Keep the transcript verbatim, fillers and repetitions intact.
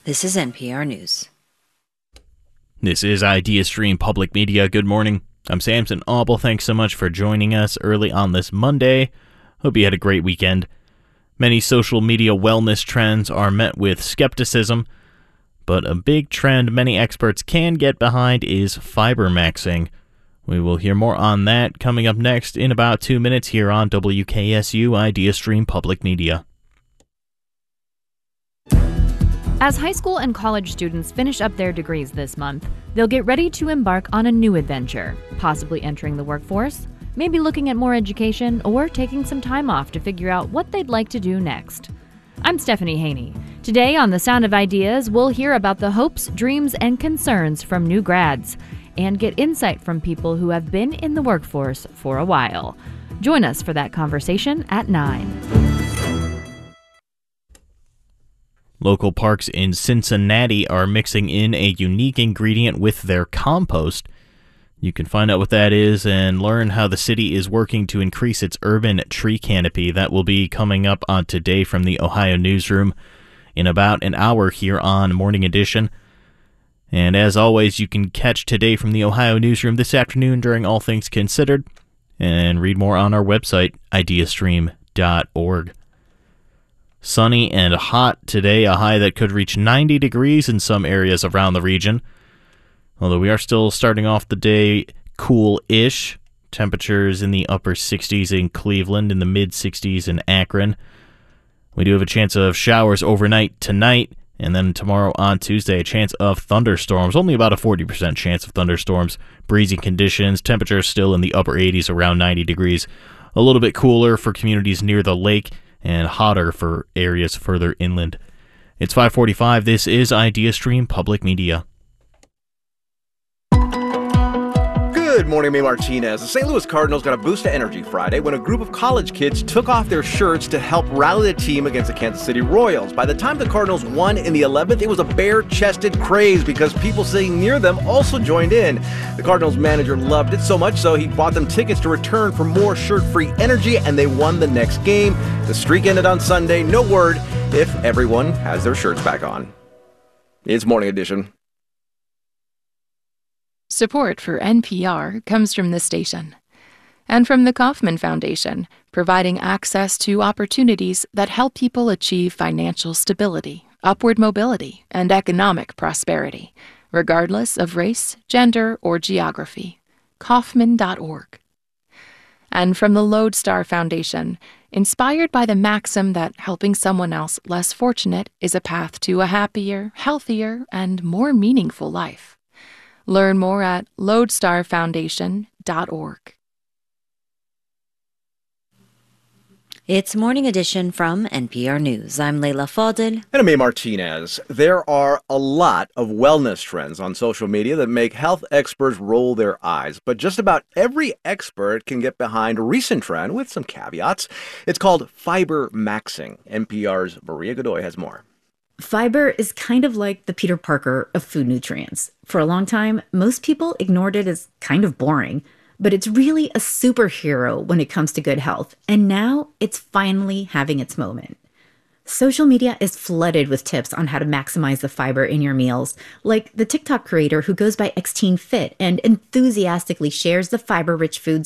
This is N P R News. This is IdeaStream Public Media. Good morning. I'm Samson Auble. Thanks so much for joining us early on this Monday. Hope you had a great weekend. Many social media wellness trends are met with skepticism, but a big trend many experts can get behind is fiber maxing. We will hear more on that coming up next in about two minutes here on W K S U IdeaStream Public Media. As high school and college students finish up their degrees this month, they'll get ready to embark on a new adventure, possibly entering the workforce, maybe looking at more education, or taking some time off to figure out what they'd like to do next. I'm Stephanie Haney. Today on The Sound of Ideas, we'll hear about the hopes, dreams, and concerns from new grads, and get insight from people who have been in the workforce for a while. Join us for that conversation at nine. Local parks in Cincinnati are mixing in a unique ingredient with their compost. You can find out what that is and learn how the city is working to increase its urban tree canopy. That will be coming up on Today from the Ohio Newsroom in about an hour here on Morning Edition. And as always, you can catch Today from the Ohio Newsroom this afternoon during All Things Considered and read more on our website, ideastream dot org. Sunny and hot today, a high that could reach ninety degrees in some areas around the region. Although we are still starting off the day cool-ish. Temperatures in the upper sixties in Cleveland, in the mid-sixties in Akron. We do have a chance of showers overnight tonight, and then tomorrow on Tuesday, a chance of thunderstorms. Only about a forty percent chance of thunderstorms. Breezy conditions, temperatures still in the upper eighties, around ninety degrees. A little bit cooler for communities near the lake, and hotter for areas further inland. It's five forty-five. This is IdeaStream Public Media. Good morning, May Martinez. The Saint Louis Cardinals got a boost of energy Friday when a group of college kids took off their shirts to help rally the team against the Kansas City Royals. By the time the Cardinals won in the eleventh, it was a bare-chested craze because people sitting near them also joined in. The Cardinals manager loved it so much so he bought them tickets to return for more shirt-free energy, and they won the next game. The streak ended on Sunday. No word if everyone has their shirts back on. It's Morning Edition. Support for N P R comes from this station and from the Kauffman Foundation, providing access to opportunities that help people achieve financial stability, upward mobility, and economic prosperity, regardless of race, gender, or geography. Kauffman dot org. And from the Lodestar Foundation, inspired by the maxim that helping someone else less fortunate is a path to a happier, healthier, and more meaningful life. Learn more at lodestar foundation dot org. It's Morning Edition from N P R News. I'm Leila Fadel. And I'm May Martinez. There are a lot of wellness trends on social media that make health experts roll their eyes. But just about every expert can get behind a recent trend with some caveats. It's called fiber maxing. N P R's Maria Godoy has more. Fiber is kind of like the Peter Parker of food nutrients. For a long time, most people ignored it as kind of boring, but it's really a superhero when it comes to good health, and now it's finally having its moment. Social media is flooded with tips on how to maximize the fiber in your meals, like the TikTok creator who goes by X Teen Fit and enthusiastically shares the fiber-rich foods